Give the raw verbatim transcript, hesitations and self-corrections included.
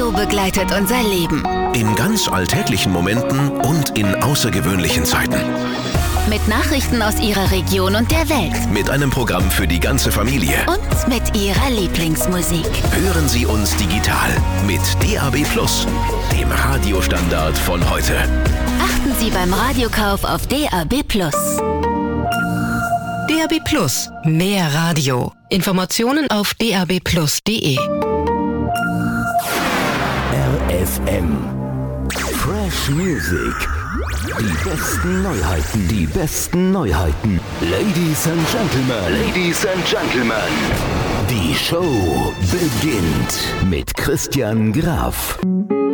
Radio begleitet unser Leben. In ganz alltäglichen Momenten und in außergewöhnlichen Zeiten. Mit Nachrichten aus Ihrer Region und der Welt. Mit einem Programm für die ganze Familie. Und mit Ihrer Lieblingsmusik. Hören Sie uns digital mit D A B plus, dem Radiostandard von heute. Achten Sie beim Radiokauf auf D A B plus. D A B plus. Mehr Radio. Informationen auf d a b plus punkt d e. R F M. Fresh Music. Die besten Neuheiten, die besten Neuheiten. Ladies and Gentlemen, Ladies and Gentlemen. Die Show beginnt mit Christian Graf.